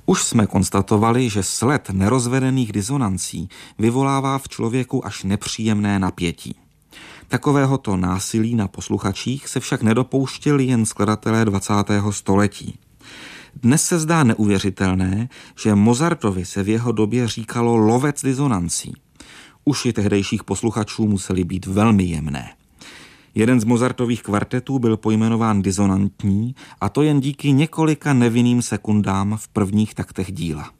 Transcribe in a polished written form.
Už jsme konstatovali, že sled nerozvedených disonancí vyvolává v člověku až nepříjemné napětí. Takovéhoto násilí na posluchačích se však nedopouštěli jen skladatelé 20. století. Dnes se zdá neuvěřitelné, že Mozartovi se v jeho době říkalo lovec disonancí. Uši tehdejších posluchačů musely být velmi jemné. Jeden z Mozartových kvartetů byl pojmenován disonantní, a to jen díky několika nevinným sekundám v prvních taktech díla.